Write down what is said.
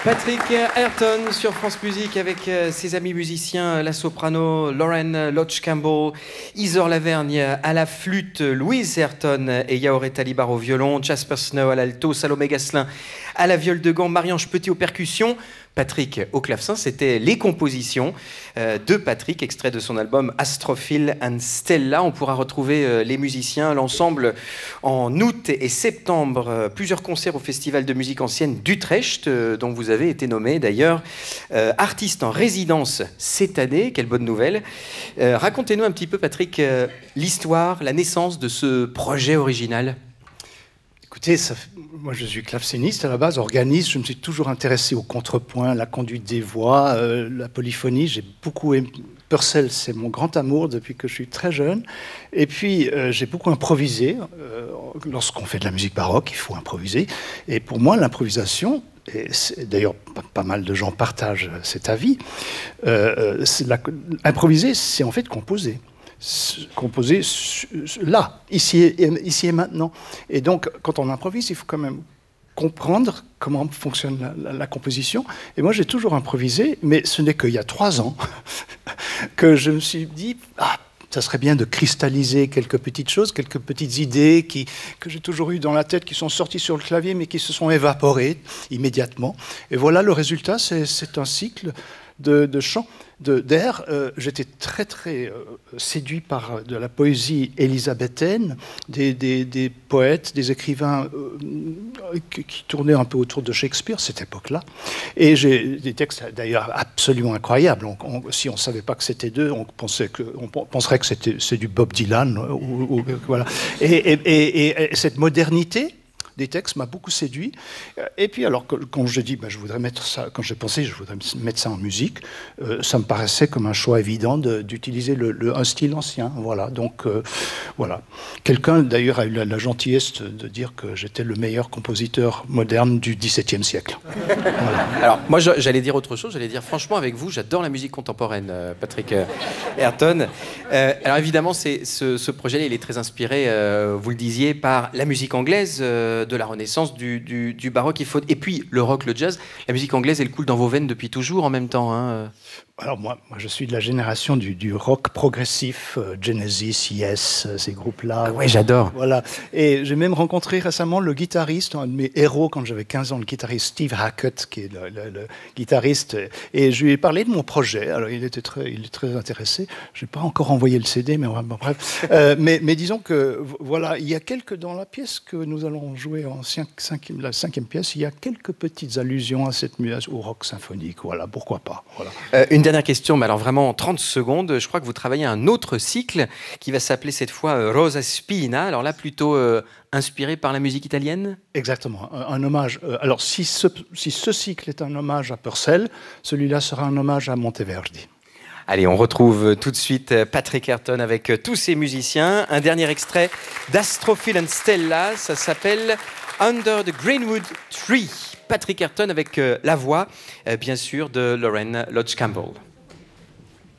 Patrick Ayrton sur France Musique avec ses amis musiciens, la soprano Lauren Lodge-Campbell, Isor Lavergne à la flûte, Louise Ayrton et Yaoré Talibar au violon, Jasper Snow à l'alto, Salomé Gasselin à la viole de gambe, Marie-Ange Petit aux percussions, Patrick au clavecin. C'était les compositions de Patrick, extrait de son album Astrophil and Stella. On pourra retrouver les musiciens, l'ensemble, en août et septembre. Plusieurs concerts au Festival de musique ancienne d'Utrecht, dont vous avez été nommé d'ailleurs artiste en résidence cette année. Quelle bonne nouvelle. Racontez-nous un petit peu, Patrick, l'histoire, la naissance de ce projet original. Écoutez, moi je suis claveciniste à la base, organiste, je me suis toujours intéressé au contrepoint, la conduite des voix, la polyphonie, j'ai beaucoup aimé. Purcell, c'est mon grand amour depuis que je suis très jeune. Et puis, j'ai beaucoup improvisé. Lorsqu'on fait de la musique baroque, il faut improviser. Et pour moi, l'improvisation, et d'ailleurs pas mal de gens partagent cet avis, improviser, c'est en fait composer là, ici et maintenant. Et donc, quand on improvise, il faut quand même comprendre comment fonctionne la composition. Et moi, j'ai toujours improvisé, mais ce n'est qu'il y a 3 ans que je me suis dit, ça serait bien de cristalliser quelques petites choses, quelques petites idées que j'ai toujours eues dans la tête, qui sont sorties sur le clavier, mais qui se sont évaporées immédiatement. Et voilà, le résultat, c'est un cycle de chants, d'air. J'étais très séduit par de la poésie élisabéthaine, des poètes, des écrivains qui tournaient un peu autour de Shakespeare, cette époque-là. Et j'ai des textes d'ailleurs absolument incroyables. Si on ne savait pas que c'était d'eux, on penserait que c'est du Bob Dylan. Voilà. Et cette modernité des textes m'a beaucoup séduit. Et puis alors, quand j'ai dit, je voudrais mettre ça, quand j'ai pensé, je voudrais mettre ça en musique, ça me paraissait comme un choix évident d'utiliser un style ancien. Voilà, donc voilà. Quelqu'un d'ailleurs a eu la gentillesse de dire que j'étais le meilleur compositeur moderne du XVIIe siècle. Voilà. Alors moi, j'allais dire autre chose. J'allais dire franchement, avec vous, j'adore la musique contemporaine, Patrick Ayrton. Alors évidemment, ce projet-là, il est très inspiré, vous le disiez, par la musique anglaise. De la Renaissance, du baroque, et puis le rock, le jazz. La musique anglaise, elle coule dans vos veines depuis toujours en même temps. Hein. Alors moi, je suis de la génération du rock progressif, Genesis, Yes, ces groupes-là. Ah ouais, j'adore. Voilà. Et j'ai même rencontré récemment le guitariste, un de mes héros quand j'avais 15 ans, le guitariste Steve Hackett, qui est le guitariste. Et je lui ai parlé de mon projet. Alors il est très intéressé. Je n'ai pas encore envoyé le CD, mais bref. Mais disons que voilà, il y a dans la pièce que nous allons jouer la 5e pièce, il y a quelques petites allusions à au rock symphonique. Voilà, pourquoi pas. Voilà. Une dernière question, mais alors vraiment en 30 secondes. Je crois que vous travaillez un autre cycle qui va s'appeler cette fois Rosa Spina. Alors là, plutôt inspiré par la musique italienne ? Exactement, un hommage. Alors si ce cycle est un hommage à Purcell, celui-là sera un hommage à Monteverdi. Allez, on retrouve tout de suite Patrick Ayrton avec tous ses musiciens. Un dernier extrait d'Astrophil and Stella, ça s'appelle Under the Greenwood Tree. Patrick Ayrton avec la voix, bien sûr, de Lauren Lodge-Campbell.